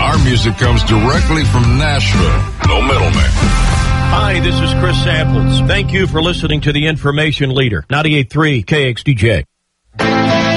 Our music comes directly from Nashville. No middleman. Hi, this is Chris Samples. Thank you for listening to the Information Leader, 98.3 KXDJ.